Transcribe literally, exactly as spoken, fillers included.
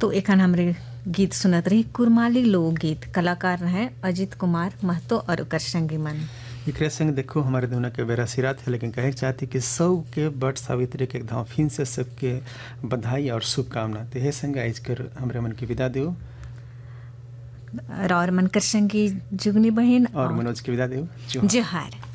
तो एखन हमरे गीत सुनत रही कुरमाली लोकगीत, कलाकार रहे अजित कुमार महतो और ओकर संगी मन। एकरे संग देखो हमारे दोनों के बेरा सिरात है, लेकिन कहे चाहती कि सब के बट सावित्री के एकदम फिन से सबके बधाई और शुभकामना। तो हे संग आज कर हमरे मन की विदा दो और मनकर संगी जुगनी बहन और मनोज की विदा दो। जोहार।